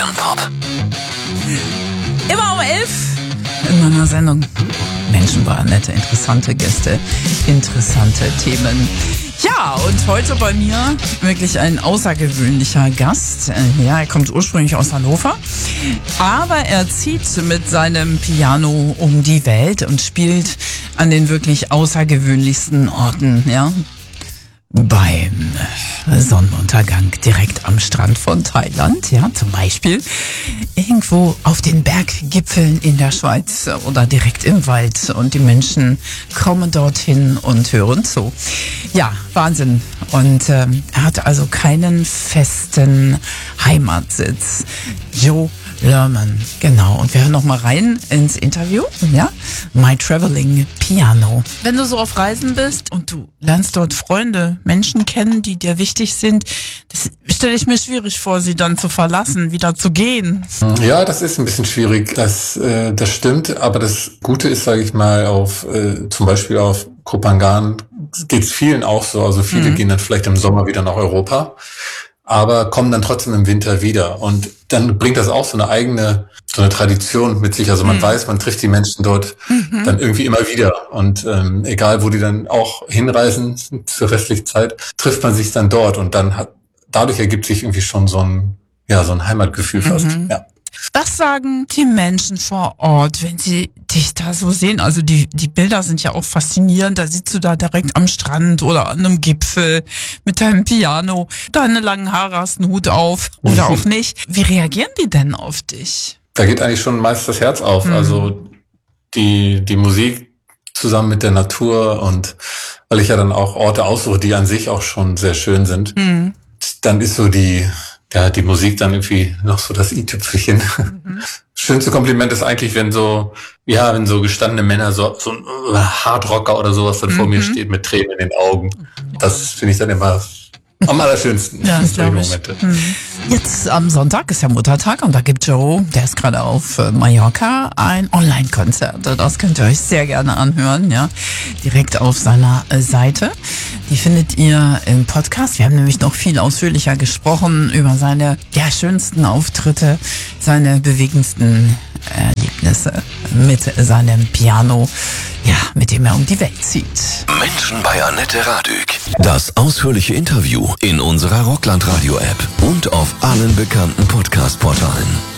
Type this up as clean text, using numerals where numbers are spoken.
Bayern Pop. Immer um 11 in meiner Sendung. Menschen waren nette, interessante Gäste, interessante Themen. Ja, und heute bei mir wirklich ein außergewöhnlicher Gast. Ja, er kommt ursprünglich aus Hannover, aber er zieht mit seinem Piano um die Welt und spielt an den wirklich außergewöhnlichsten Orten, ja. Beim Sonnenuntergang direkt am Strand von Thailand, ja, zum Beispiel irgendwo auf den Berggipfeln in der Schweiz oder direkt im Wald und die Menschen kommen dorthin und hören zu. Ja, Wahnsinn. Und er hat also keinen festen Heimatsitz. Joe Lerman, genau. Und wir hören noch mal rein ins Interview, ja? My Traveling Piano. Wenn du so auf Reisen bist und du lernst dort Freunde, Menschen kennen, die dir wichtig sind, das stelle ich mir schwierig vor, sie dann zu verlassen, wieder zu gehen. Ja, das ist ein bisschen schwierig, das stimmt. Aber das Gute ist, sage ich mal, zum Beispiel auf Koh Phangan geht es vielen auch so. Also viele gehen dann vielleicht im Sommer wieder nach Europa, aber kommen dann trotzdem im Winter wieder. Und dann bringt das auch so eine Tradition mit sich. Also man weiß, man trifft die Menschen dort dann irgendwie immer wieder. Und egal, wo die dann auch hinreisen zur restlichen Zeit, trifft man sich dann dort. Und dann dadurch ergibt sich irgendwie schon so ein Heimatgefühl fast. Ja. Was sagen die Menschen vor Ort, wenn sie dich da so sehen? Also die Bilder sind ja auch faszinierend. Da sitzt du da direkt am Strand oder an einem Gipfel mit deinem Piano. Deine langen Haare, hast einen Hut auf oder auch nicht. Wie reagieren die denn auf dich? Da geht eigentlich schon meist das Herz auf. Also die Musik zusammen mit der Natur und weil ich ja dann auch Orte aussuche, die an sich auch schon sehr schön sind, dann ist so die Musik dann irgendwie noch so das i-Tüpfelchen. Schönste Kompliment ist eigentlich, wenn so gestandene Männer, so ein Hardrocker oder sowas dann vor mir steht mit Tränen in den Augen. Das finde ich dann immer am allerschönsten. Ja, das glaube ich. Jetzt am Sonntag ist ja Muttertag und da gibt Joe, der ist gerade auf Mallorca, ein Online-Konzert. Das könnt ihr euch sehr gerne anhören, ja. Direkt auf seiner Seite. Die findet ihr im Podcast. Wir haben nämlich noch viel ausführlicher gesprochen über seine schönsten Auftritte, seine bewegendsten Erlebnisse mit seinem Piano, mit dem er um die Welt zieht. Menschen bei Annette Radück. Das ausführliche Interview in unserer Rockland Radio App und auf allen bekannten Podcast-Portalen.